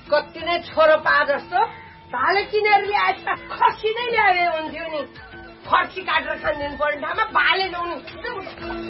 कति नै छोरो पा जस्तो भाले किनेर ल्याएछ खसी नै ल्याए हुन्थ्यो नि फर्सी काटेर खानिदिनु पर्ने ठाउँमा भाले ल्याउनु